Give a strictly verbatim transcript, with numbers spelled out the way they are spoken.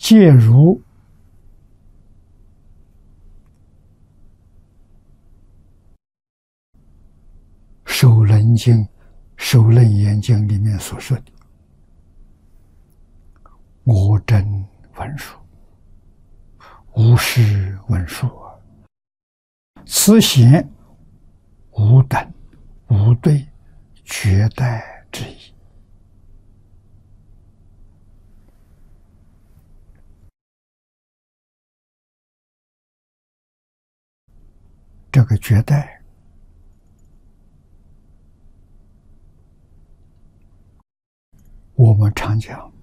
戒如首楞经、首楞严经里面所说的，我真文殊，无是文殊啊，此显无等无对绝代之意。这个绝代我们常讲